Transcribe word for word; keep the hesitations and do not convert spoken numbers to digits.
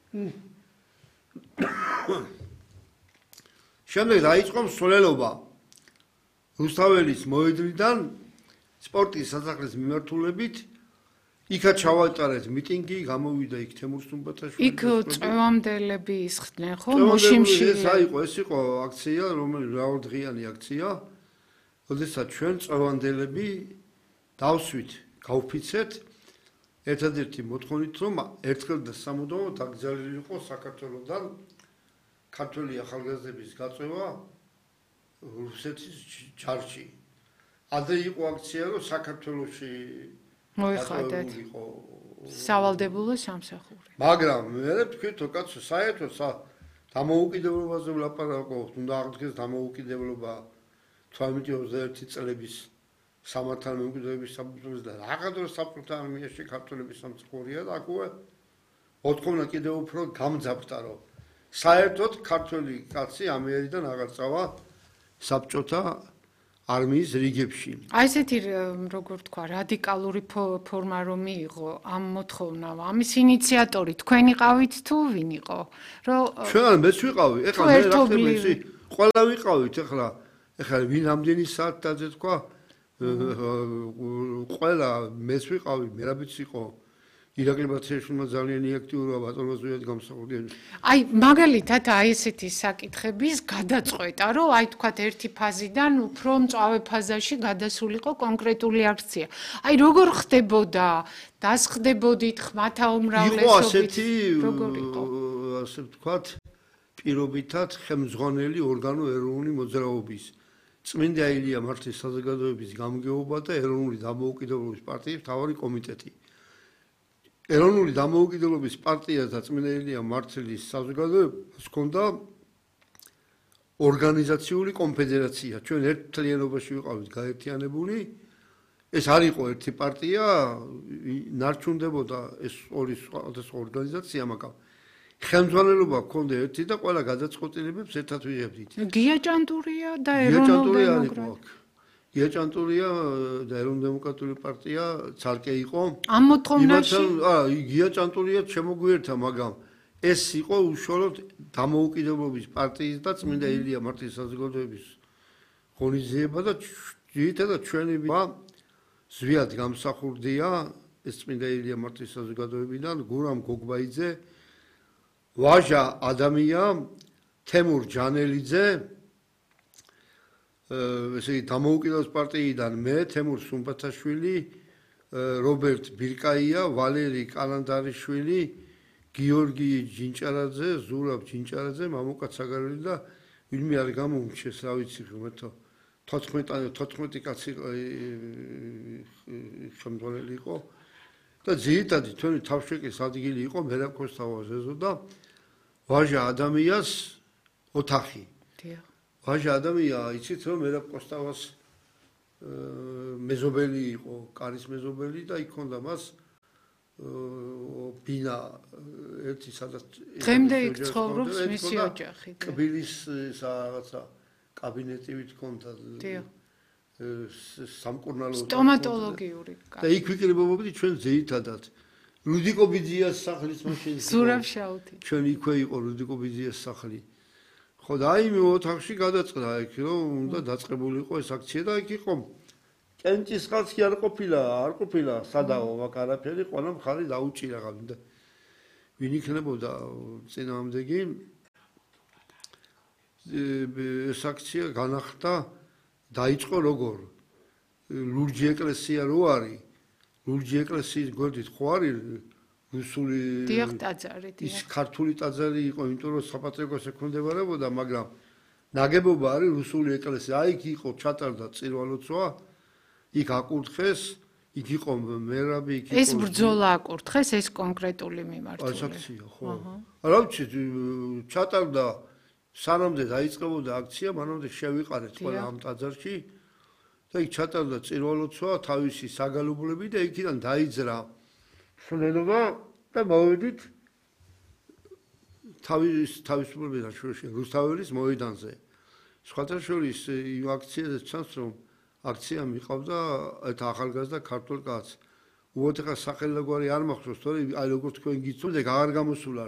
შემდეგ დაიწყო მსვლელობა რუსთაველის მოედნიდან სპორტის სასახლის მიმართულებით. იქაც ჩავატარეთ მიტინგი, გამოვიდა იქ თემურ სუმბათაშვილი. იქ წევამდელები ისხდნენ, ხო? მოშიმშილე. ეს აიყო, ეს იყო აქცია, რომელიც მრავალდღიანი აქცია. როდესაც ჩვენ წევანდელები დავსვით, გავფიცეთ ერთადერთი მოთხოვნით, რომ ერთხელ და სამუდამოდ დაკრძალულიყო საქართველოსთან ქართველი ახალგაზრდების გაწევა რუსეთის ჯარში. ადრე იყო აქცია, რომ საქართველოში მოიხადეთ სავალდებულო სამსახური. მაგრამ მე ვთქვით, რომ კაცო, საერთოდ დამოუკიდებლობაზე ვლაპარაკობთ, უნდა აღდგეს დამოუკიდებლობა თორმეტი ოცდაერთი წლების სამართალ მემკვიდრეობის საბრძოლოს და რაღაც დროს საბჭოთა არმიაში ქართველების სამსახურია და აქ მოთხოვნა კიდევ უფრო გამძაფრდა, რომ საერთოდ ქართველი კაცი ამიერიდან აღარ წავა საბჭოთა არმიის რიგებში. აი ესეთი როგორ თქვა, რადიკალური ფორმა რომ მიიღო ამ მოთხოვნამ, ამის ინიციატორი თქვენ იყავით თუ ვინ იყო? რომ ჩვენ მეც ვიყავი, ეხლა მე რა ხდება ისი, ყველა ვიყავით ეხლა, ეხლა ვინ ამდენი საათ დაძე თქვა, ყველა მეც ვიყავი, მერაბიც იყო. ირაკლი ბათიაშვილმა ძალიან აქტიურობა ბატონოს ზუსტად გამსახურდია. აი მაგალითად აი ესეთი საკითხების გადაწყვეტა, რომ აი თქვათ ერთი ფაზიდან უფრო მწვავე ფაზაში გადასულიყო კონკრეტული აქცია. აი როგორ ხდებოდა? დასხდებოდით ხმათა უმრავლესობით? როგორ იყო? ასე ვთქვათ, პირობითად ხელმძღვანელი ორგანო ეროვნული მოძრაობის წმინდა ილია მართლის საზოგადოების გამგეობა და ეროვნული დამოუკიდებლობის პარტიის მთავარი კომიტეტი. ეროვნული დამოუკიდებლობის პარტიას და წმინდა ილია მართლის საზოგადოებას ჰქონდა ორგანიზაციული კონფედერაცია. ჩვენ ერთ მთლიანობაში ვიყავით გაერთიანებული. ეს არ იყო ერთი პარტია, ნარჩუნდებოდა ეს ორი სხვადასხვა ორგანიზაცია, მაგრამ ხელმძღვანელობა ჰქონდა ერთი და ყველა გადაწყვეტილებებს ერთად ვიღებდით. გია ჭანტურია და ეროვნული დემოკრატია. გია ჭანტურია და ეროვნული დემოკრატიული პარტია ცალკე იყო. ამ მოთხოვნაში? აა, გია ჭანტურია შემოგვიერთა, მაგრამ ეს იყო უშუალოდ დამოუკიდებლობის პარტიის და წმინდა ილია მართლის საზოგადოების ღონისძიება და ძირითადად ჩვენი ზვიად გამსახურდია ეს წმინდა ილია მართლის საზოგადოებიდან გურამ გოგბაიძე, ვაჟა ადამია, თემურ ჯანელიძე, ესე იგი დამოუკიდებლობის პარტიიდან მე, თემურ სუმბათაშვილი, რობერტ ბირკაია, ვალერი კალანდარიშვილი, გიორგი ჯინჭარაძე, ზურაბ ჯინჭარაძე, მამუკაც საგარელი და ვინმე არ გამომრჩეს, რა ვიცი, ღმერთო, თოთხმეტი კაცი ხელმძღვანელი იყო და ძირითადი თქვენი თავშეკის ადგილი იყო მერაბ კოსტავას ეზო და ვაჟა ადამიანს ოთახი. დიახ. ვაჟა ადამია, იცით რომ მერაბ კოსტავას მეზობელი იყო, კარის მეზობელი და იქ ჰქონდა მას ბინა ერთი სადაც დღემდე იქ ცხოვრობს მისი ოჯახი. კბილის რაღაცა კაბინეტივით ჰქონდა. დიახ. სამკურნალო სტომატოლოგიური. და იქ ვიკრიბობოდი ჩვენ ძირითადად რუდიკო ბიძიას სახლის მაშინ. ზურაბ შაუთი. ჩვენ იქვე იყო რუდიკო ბიძიას სახლი. ხო და აი მე ოთახში გადაწყდა იქ რომ უნდა დაწყებულიყო ეს აქცია და იქ იყო კენჭის ხალხი არ ყოფილა, არ ყოფილა სადაო აქ არაფერი, ყველა მხარი დაუჭირა გავი და ვინ იქნებოდა წინააღმდეგი ეს აქცია განახდა დაიწყო როგორ ლურჯი ეკლესია რო არის ლურჯი ეკლესიის გვერდით ხო არის რუსული დიახ ტაძარი ის ქართული ტაძარი იყო იმიტომ რომ საპატრიარქოს ექვემდებარებოდა მაგრამ ნაგებობა არის რუსული ეკლესია აი იქ იყო ჩატარდა წირვალოცვა იქ აკურთხეს იქ იყო მერაბი იქ იყო ეს ბრძოლა აკურთხეს ეს კონკრეტული მიმართულება ეს აქცია ხო რა ვიცი ჩატარდა სანამდე დაიწყებოდა აქცია მანამდე შევიყარეთ ყველა ამ ტაძარში და იქ ჩატარდა წირვალოცვა თავისი საგალობლები და იქიდან დაიძრა სულელობა და მოვედით თავის თავისუფლების შორში რუსთაველის მოედანზე. სხვათა შორის იმ აქციაზე ჩანს რომ აქცია მიყავდა ერთ ახალგაზრდა ქართულ კაცს. უოთეხა სახელგვარი არ მახსოვს, თორე აი როგორც თქვენ გიცნობთ, ეგ აღარ გამოსულა